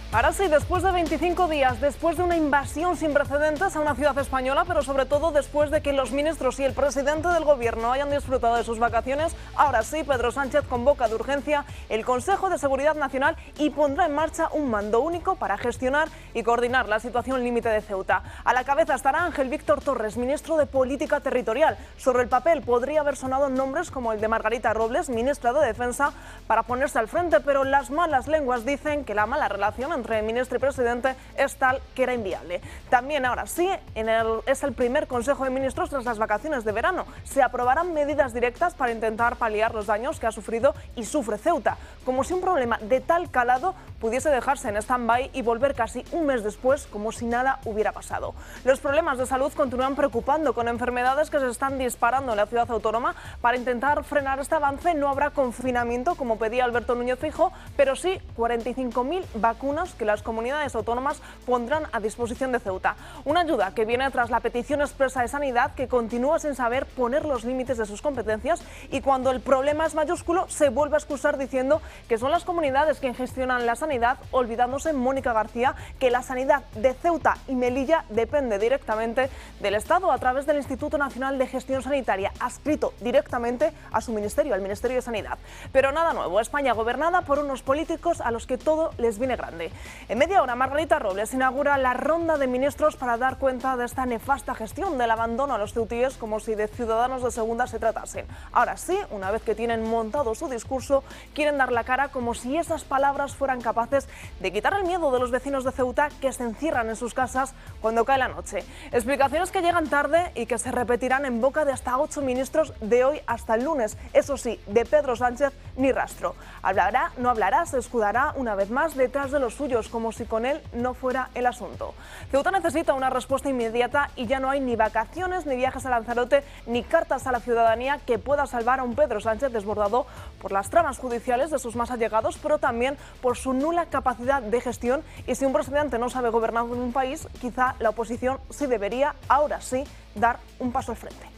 Ahora sí, después de 25 días, después de una invasión sin precedentes a una ciudad española, pero sobre todo después de que los ministros y el presidente del gobierno hayan disfrutado de sus vacaciones, ahora sí, Pedro Sánchez convoca de urgencia el Consejo de Seguridad Nacional y pondrá en marcha un mando único para gestionar y coordinar la situación límite de Ceuta. A la cabeza estará Ángel Víctor Torres, ministro de Política Territorial. Sobre el papel podría haber sonado nombres como el de Margarita Robles, ministra de Defensa, para ponerse al frente, pero las malas lenguas dicen que la mala relación entre ministro y presidente es tal que era inviable. También ahora sí, es el primer Consejo de Ministros tras las vacaciones de verano. Se aprobarán medidas directas para intentar paliar los daños que ha sufrido y sufre Ceuta, como si un problema de tal calado pudiese dejarse en stand-by y volver casi un mes después como si nada hubiera pasado. Los problemas de salud continúan preocupando, con enfermedades que se están disparando en la ciudad autónoma. Para intentar frenar este avance no habrá confinamiento como pedía Alberto Núñez Feijóo, pero sí 45.000 vacunas que las comunidades autónomas pondrán a disposición de Ceuta. Una ayuda que viene tras la petición expresa de Sanidad, que continúa sin saber poner los límites de sus competencias, y cuando el problema es mayúsculo se vuelve a excusar diciendo que son las comunidades quienes gestionan la sanidad, olvidándose Mónica García que la sanidad de Ceuta y Melilla depende directamente del Estado a través del Instituto Nacional de Gestión Sanitaria, adscrito directamente a su ministerio, al Ministerio de Sanidad. Pero nada nuevo, España gobernada por unos políticos a los que todo les viene grande. En media hora, Margarita Robles inaugura la ronda de ministros para dar cuenta de esta nefasta gestión del abandono a los ceutíes, como si de ciudadanos de segunda se tratasen. Ahora sí, una vez que tienen montado su discurso, quieren dar la cara como si esas palabras fueran capaces de quitar el miedo de los vecinos de Ceuta que se encierran en sus casas cuando cae la noche. Explicaciones que llegan tarde y que se repetirán en boca de hasta 8 ministros de hoy hasta el lunes. Eso sí, de Pedro Sánchez ni rastro. Hablará, no hablará, se escudará una vez más detrás de los suyos, como si con él no fuera el asunto. Ceuta necesita una respuesta inmediata y ya no hay ni vacaciones, ni viajes a Lanzarote, ni cartas a la ciudadanía que pueda salvar a un Pedro Sánchez desbordado por las tramas judiciales de sus más allegados, pero también por su nula capacidad de gestión. Y si un presidente no sabe gobernar en un país, quizá la oposición sí debería, ahora sí, dar un paso al frente.